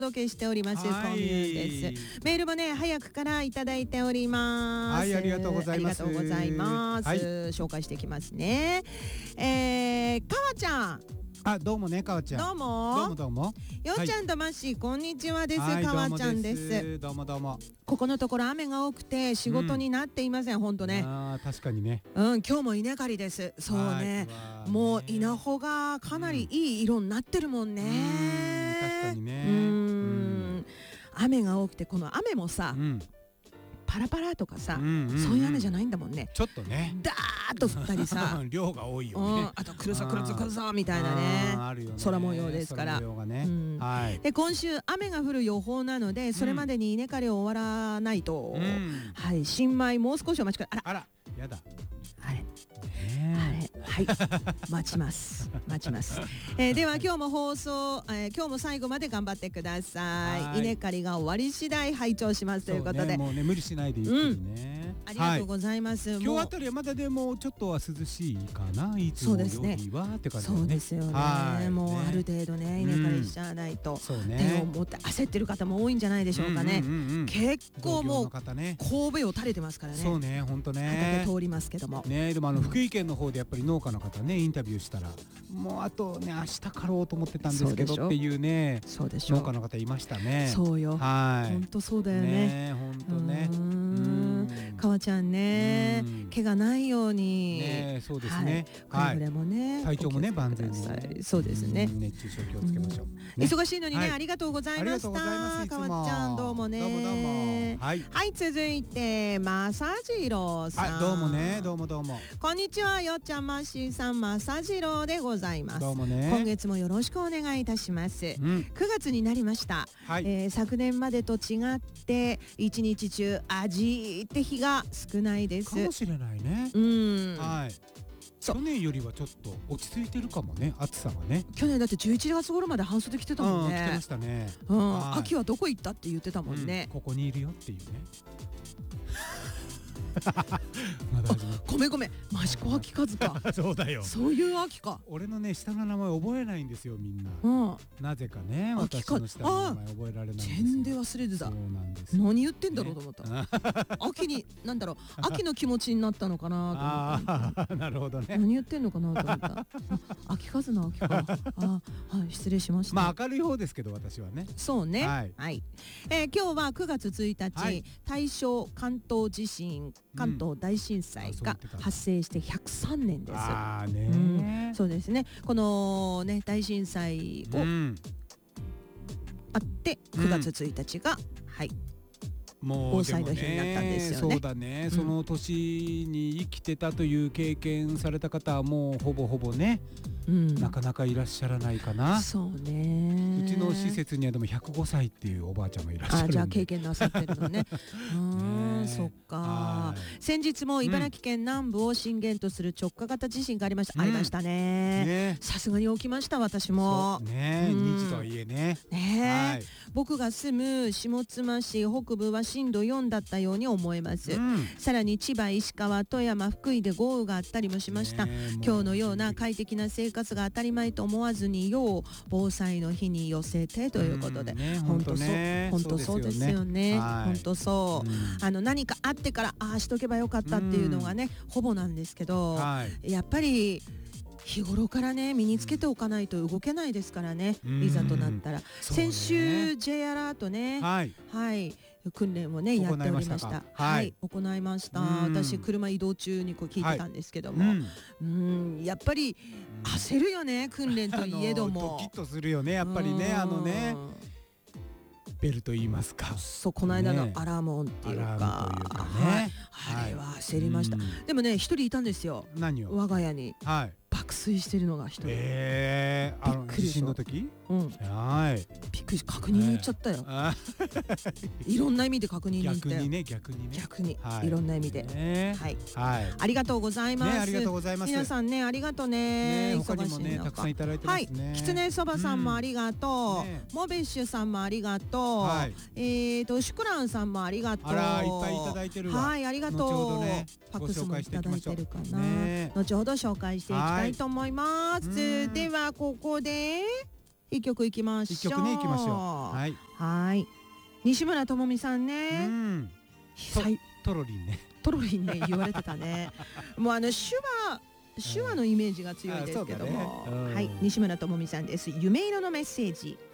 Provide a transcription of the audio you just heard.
届けしておりますコミュです。メールもね早くからいただいております。 はい、ありがとうございます。 ありがとうございます。 はい、 紹介していきますね。かわちゃん。 どうもね、かわちゃん。 どうも。 どうも。 よっちゃんとまっしー、こんにちはです。かわちゃんです。 どうもどうも。 ここのところ雨が多くて仕事になっていません。本当ね。 確かにね。 今日も稲刈りです。そうね。もう稲穂がかなりいい色になってるもんね。 確かにね。 雨が多くて、この雨もさ、パラパラとかさ、そういう雨じゃないんだもんね。 ちょっとね、 ダーッと降ったりさ量が多いよね。 あとくるさくるさくるさみたいなね、空模様ですから。で今週雨が降る予報なので、それまでに稲刈りを終わらないと、はい、新米もう少しお待ちください。 あら、やだ。 はい、待ちますでは今日も放送、今日も最後まで頑張ってください。稲刈りが終わり次第拝聴しますということで、 もうね無理しないでゆっくりね。 ありがとうございます。 今日あたりはまだでもちょっとは涼しいかな、いつもよりはって感じですね。 そうですよね。もうある程度ね稲刈りしちゃわないとって思って焦ってる方も多いんじゃないでしょうかね。結構もう神戸を垂れてますからね。 そうね、本当ね。 畑通りますけどもね。でも福井県の方でやっぱり農家の方ねインタビューしたら、もうあとね明日刈ろうと思ってたんですけどっていうね、農家の方いましたね。 そうよ。本当そうだよね。 本当ね。 かわちゃんね、怪我ないように。 そうですね。 くれぐれもね、 体調もね万全に。 そうですね。 熱中症気をつけましょう。 忙しいのにね、ありがとうございました。かわちゃんどうもね。 どうも。 はい、続いてまさじろうさん。 どうもね、どうも。 こんにちは、よっちゃんまっしーさん、まさじろうでございます。 どうもね。 今月もよろしくお願いいたします。9月になりました。昨年までと違って一日中味って日が少ないです。 かもしれないね。はい。去年よりはちょっと落ち着いてるかもね、暑さがね。 去年だって11月頃まで半袖着てたもんね。 着てましたね。 秋はどこ行ったって言ってたもんね。 ここにいるよっていうね。 ごめん益子秋風か。 そうだよ。 そういう秋か。 俺のね下の名前覚えないんですよみんな。なぜかね、私の下の名前覚えられないんですよ。 全然忘れてた。 そうなんです。 何言ってんだろうと思った。秋になんだろう、秋の気持ちになったのかなと思って。 なるほどね。 何言ってんのかなと思った。秋風の秋か。はい、失礼しました。 まあ明るい方ですけど私はね。 そうね。はい。今日は9月1日、大正関東地震、関東大震災が発生して103年です。そうですね。このね大震災をあって9月1日が防災の日になったんですよね。 そうだね。その年に生きてたという経験された方はもうほぼね、なかなかいらっしゃらないかな。 そうね。 うちの施設にはでも105歳っていうおばあちゃんもいらっしゃるんで。 じゃあ経験なさってるのね。そっか。先日も茨城県南部を震源とする直下型地震がありました。ありましたね。さすがに起きました私も。 2時とはいえね。 僕が住む下妻市北部は震度4だったように思えます。さらに千葉、石川、富山、福井で豪雨があったりもしました。今日のような快適な生活が当たり前と思わずに防災の日に寄せてということで、本当そうですよね。本当そう。何かあってからしとけばよかったっていうのがねほぼなんですけど、やっぱり日頃からね身につけておかないと動けないですからね、いざとなったら。先週 J アラートね、訓練をねやっておりました。行いました。私車移動中に聞いてたんですけども、やっぱり焦るよね、訓練といえども。 ドキッとするよねやっぱりね。ベルと言いますか。 この間のアラーム音っていうか、あれは焦りました。でもね一人いたんですよ。 何を？ 我が家に爆睡してるのが一人。びっくり地震の時？ びっくりし、確認に行っちゃったよ。いろんな意味で確認に行ったよ。逆にいろんな意味で。ありがとうございます。皆さんねありがとうね。 他にもねたくさんいただいてますね。 きつねそばさんもありがとう。モベッシュさんもありがとう。シュクランさんもありがとう。 あらいっぱいいただいてるわ。 ありがとう。ファックスもいただいてるかな。後ほど紹介していきたいと思います。ではここで一曲いきましょう。 一曲ね、いきましょう。はい。 はい。西村智美さんね。 トロリンね。 トロリンね、言われてたね。もう手話のイメージが強いですけども。はい。西村智美さんです。夢色のメッセージ。